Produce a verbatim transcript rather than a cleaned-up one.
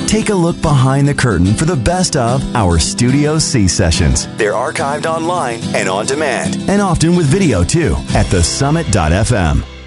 Take a look behind the curtain for the best of our Studio C sessions. They're archived online and on demand, and often with video too, at the summit dot f m.